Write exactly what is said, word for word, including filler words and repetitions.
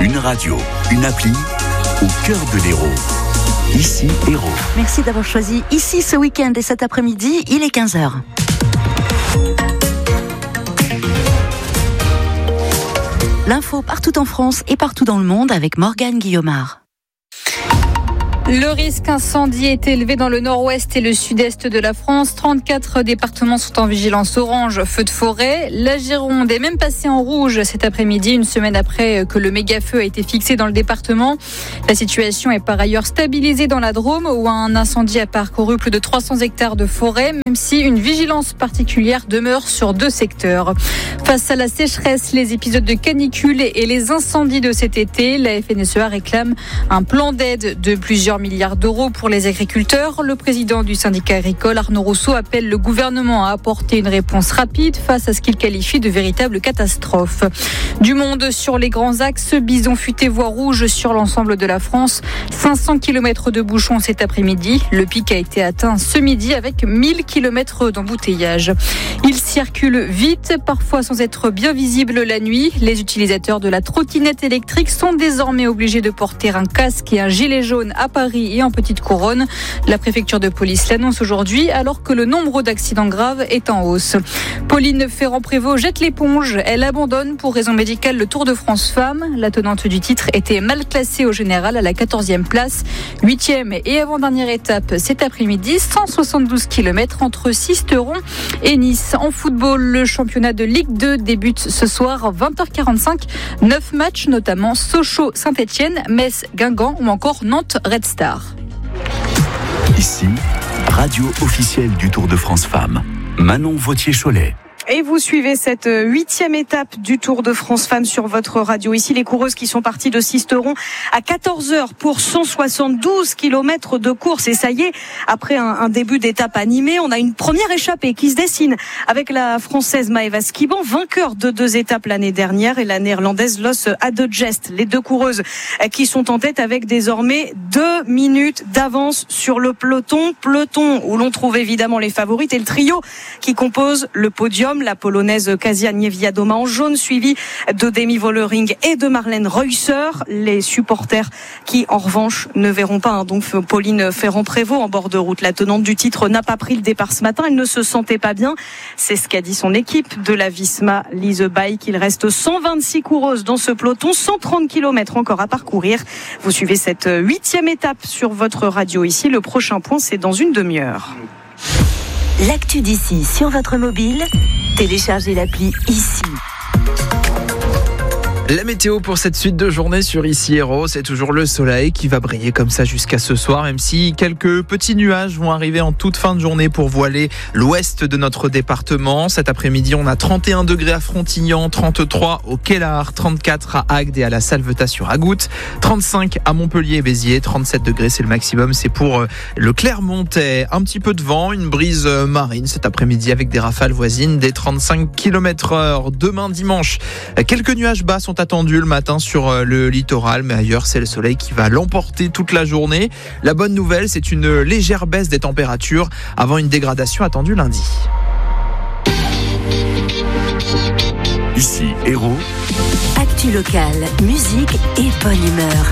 Une radio, une appli, au cœur de l'Hérault. Ici, Hérault. Merci d'avoir choisi Ici ce week-end et cet après-midi, il est quinze heures. L'info partout en France et partout dans le monde avec Morgane Guillaumard. Le risque incendie est élevé dans le nord-ouest et le sud-est de la France. trente-quatre départements sont en vigilance orange, feu de forêt. La Gironde est même passée en rouge cet après-midi, une semaine après que le méga-feu a été fixé dans le département. La situation est par ailleurs stabilisée dans la Drôme, où un incendie a parcouru plus de trois cents hectares de forêt, même si une vigilance particulière demeure sur deux secteurs. Face à la sécheresse, les épisodes de canicule et les incendies de cet été, la F N S E A réclame un plan d'aide de plusieurs milliards d'euros pour les agriculteurs. Le président du syndicat agricole, Arnaud Rousseau, appelle le gouvernement à apporter une réponse rapide face à ce qu'il qualifie de véritable catastrophe. Du monde sur les grands axes, bison futé voie rouge sur l'ensemble de la France. cinq cents kilomètres de bouchons cet après-midi. Le pic a été atteint ce midi avec mille kilomètres d'embouteillage. Il circule vite, parfois sans être bien visible la nuit. Les utilisateurs de la trottinette électrique sont désormais obligés de porter un casque et un gilet jaune à Paris et en Petite Couronne. La préfecture de police l'annonce aujourd'hui alors que le nombre d'accidents graves est en hausse. Pauline Ferrand-Prévot jette l'éponge. Elle abandonne pour raison médicale le Tour de France Femmes. La tenante du titre était mal classée au général à la quatorzième place. huitième et avant-dernière étape cet après-midi. cent soixante-douze kilomètres entre Sisteron et Nice. En football, le championnat de Ligue deux débute ce soir vingt heures quarante-cinq. neuf matchs, notamment Sochaux-Saint-Etienne, Metz-Guingamp ou encore Nantes-Red Star. Ici, radio officielle du Tour de France Femmes. Manon Vautier-Cholet. Et vous suivez cette huitième étape du Tour de France Femmes sur votre radio. Ici, les coureuses qui sont parties de Sisteron à quatorze heures pour cent soixante-douze kilomètres de course. Et ça y est, après un, un début d'étape animé, on a une première échappée qui se dessine avec la Française Maëva Skiban, vainqueur de deux étapes l'année dernière, et la Néerlandaise Los Adegest. Les deux coureuses qui sont en tête avec désormais deux minutes d'avance sur le peloton. Peloton où l'on trouve évidemment les favorites et le trio qui compose le podium. La polonaise Kasia Niewiadoma en jaune, suivie de Demi Vollering et de Marlène Reusser. Les supporters qui, en revanche, ne verront pas hein, donc Pauline Ferrand-Prévot en bord de route. La tenante du titre n'a pas pris le départ ce matin. Elle ne se sentait pas bien. C'est ce qu'a dit son équipe de la Visma Lise Bike. Il reste cent vingt-six coureuses dans ce peloton, cent trente kilomètres encore à parcourir. Vous suivez cette huitième étape sur votre radio ici. Le prochain point, c'est dans une demi-heure. L'actu d'ici sur votre mobile, téléchargez l'appli Ici. La météo pour cette suite de journée sur Ici Hérault, c'est toujours le soleil qui va briller comme ça jusqu'à ce soir, même si quelques petits nuages vont arriver en toute fin de journée pour voiler l'ouest de notre département. Cet après-midi, on a trente et un degrés à Frontignan, trente-trois au Kellar, trente-quatre à Agde et à la Salvetat-sur-Agout, trente-cinq à Montpellier et Béziers, trente-sept degrés, c'est le maximum, c'est pour le Clermontais. Un petit peu de vent, une brise marine cet après-midi avec des rafales voisines des trente-cinq kilomètres heure. Demain dimanche, quelques nuages bas sont attendu le matin sur le littoral, mais ailleurs c'est le soleil qui va l'emporter toute la journée. La bonne nouvelle, c'est une légère baisse des températures avant une dégradation attendue lundi. Ici Hérault. Actu locale, musique et bonne humeur.